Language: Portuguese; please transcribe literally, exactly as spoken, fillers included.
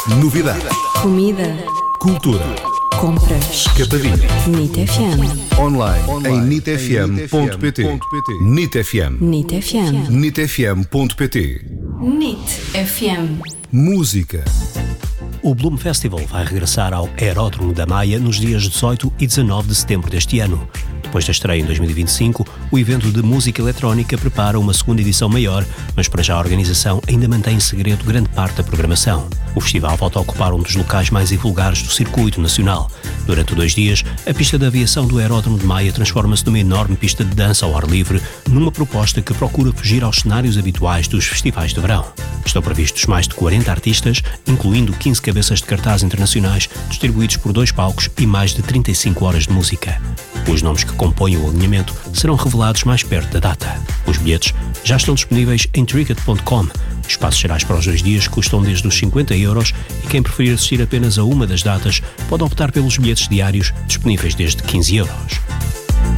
Novidade. Comida. Cultura. Compras. Capadinha. NIT F M. Online, Online. em nit f m ponto p t. NIT F M. NIT F M. nit f m ponto p t. NIT F M. Música. O Bloom Festival vai regressar ao Aeródromo da Maia nos dias dezoito e dezanove de setembro deste ano. Depois da estreia em dois mil e vinte e cinco, o evento de música eletrónica prepara uma segunda edição maior, mas para já a organização ainda mantém em segredo grande parte da programação. O festival volta a ocupar um dos locais mais invulgares do circuito nacional. Durante dois dias, a pista de aviação do Aeródromo de Maia transforma-se numa enorme pista de dança ao ar livre, numa proposta que procura fugir aos cenários habituais dos festivais de verão. Estão previstos mais de quarenta artistas, incluindo quinze cabeças de cartaz internacionais, distribuídos por dois palcos e mais de trinta e cinco horas de música. Os nomes que compõem o alinhamento serão revelados mais perto da data. Os bilhetes já estão disponíveis em Tricket ponto com. Os passos gerais para os dois dias custam desde os cinquenta euros e quem preferir assistir apenas a uma das datas pode optar pelos bilhetes diários, disponíveis desde quinze euros.